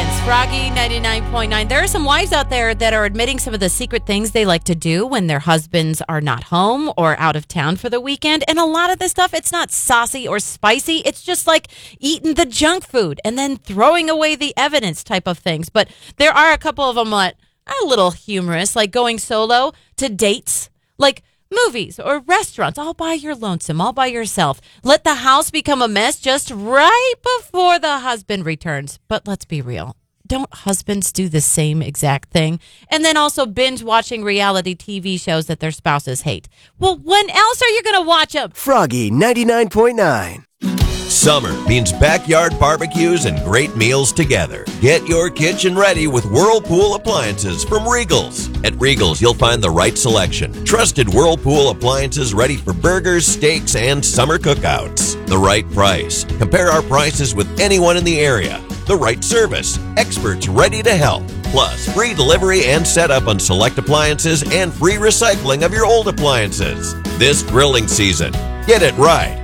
Dragons, Froggy 99.9. There are some wives out there that are admitting some of the secret things they like to do when their husbands are not home or out of town for the weekend. And a lot of this stuff, it's not saucy or spicy. It's just like eating the junk food and then throwing away the evidence type of things. But there are a couple of them that are a little humorous, like going solo to dates, like movies or restaurants, all by your lonesome, all by yourself. Let the house become a mess just right before the husband returns. But let's be real. Don't husbands do the same exact thing? And then also binge watching reality TV shows that their spouses hate. Well, when else are you going to watch them? Froggy 99.9. Summer means backyard barbecues and great meals together. Get your kitchen ready with Whirlpool appliances from Regals. At Regals, you'll find the right selection. Trusted Whirlpool appliances ready for burgers, steaks, and summer cookouts. The right price. Compare our prices with anyone in the area. The right service. Experts ready to help. Plus, free delivery and setup on select appliances and free recycling of your old appliances. This grilling season, get it right.